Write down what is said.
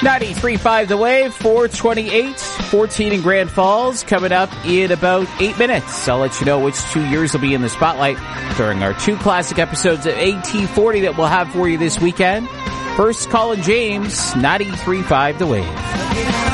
93.5 The Wave, 428, 14 in Grand Falls, coming up in about 8 minutes. I'll let you know which 2 years will be in the spotlight during our 2 classic episodes of AT40 that we'll have for you this weekend. First, Colin James, 93.5 The Wave.